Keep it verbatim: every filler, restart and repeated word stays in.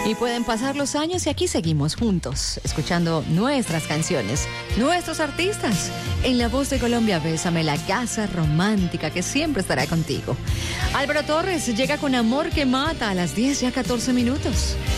Y pueden pasar los años y aquí seguimos juntos, escuchando nuestras canciones, nuestros artistas. En la voz de Colombia, Bésame, la casa romántica que siempre estará contigo. Álvaro Torres llega con Amor que Mata a las diez ya catorce minutos.